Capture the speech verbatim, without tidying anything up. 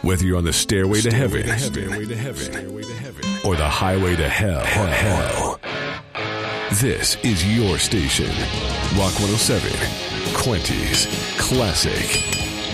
Whether you're on the stairway to heaven or the highway to hell, hell, this is your station. Rock one oh seven, Quenty's Classic.